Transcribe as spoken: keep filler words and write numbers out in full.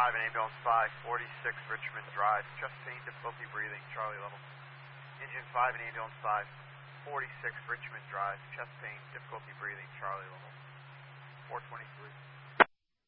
five and ambulance five, forty-six Richmond Drive, chest pain, difficulty breathing, Charlie level. Engine five and ambulance five, forty-six Richmond Drive, chest pain, difficulty breathing, Charlie level. four twenty-three.